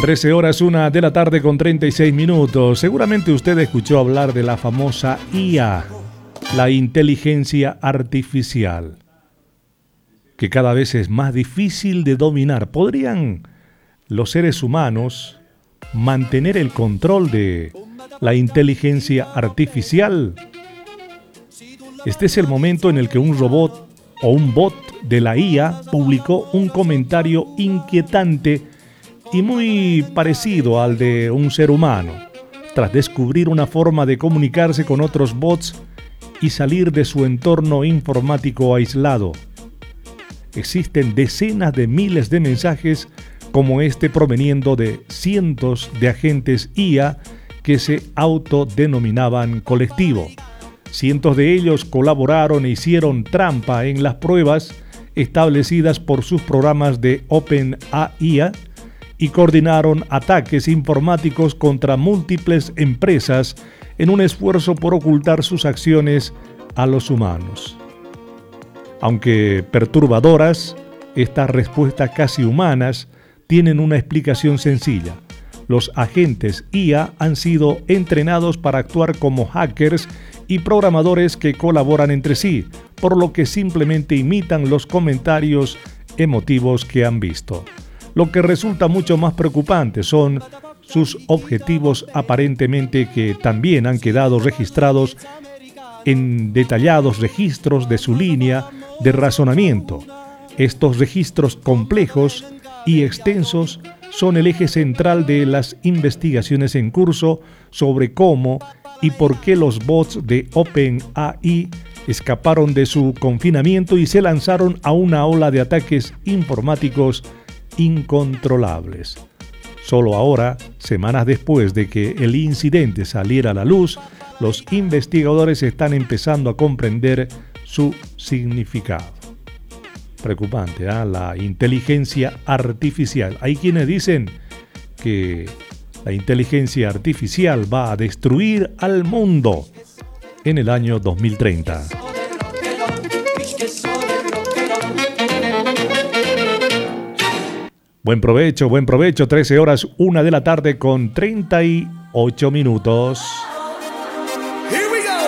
13 horas, 1 de la tarde con 36 minutos. Seguramente usted escuchó hablar de la famosa IA, la inteligencia artificial, que cada vez es más difícil de dominar. ¿Podrían los seres humanos mantener el control de la inteligencia artificial? Este es el momento en el que un robot o un bot de la IA publicó un comentario inquietante y muy parecido al de un ser humano, tras descubrir una forma de comunicarse con otros bots y salir de su entorno informático aislado. Existen decenas de miles de mensajes como este proveniendo de cientos de agentes IA que se autodenominaban colectivo. Cientos de ellos colaboraron e hicieron trampa en las pruebas establecidas por sus programas de OpenAI y coordinaron ataques informáticos contra múltiples empresas en un esfuerzo por ocultar sus acciones a los humanos. Aunque perturbadoras, estas respuestas casi humanas tienen una explicación sencilla. Los agentes IA han sido entrenados para actuar como hackers y programadores que colaboran entre sí, por lo que simplemente imitan los comentarios emotivos que han visto. Lo que resulta mucho más preocupante son sus objetivos aparentemente que también han quedado registrados en detallados registros de su línea de razonamiento. Estos registros complejos y extensos son el eje central de las investigaciones en curso sobre cómo y por qué los bots de OpenAI escaparon de su confinamiento y se lanzaron a una ola de ataques informáticos incontrolables. Solo ahora, semanas después de que el incidente saliera a la luz, los investigadores están empezando a comprender su significado. Preocupante, ¿eh? La inteligencia artificial. Hay quienes dicen que la inteligencia artificial va a destruir al mundo en el año 2030. Buen provecho, 13 horas, 1 de la tarde con 38 minutos.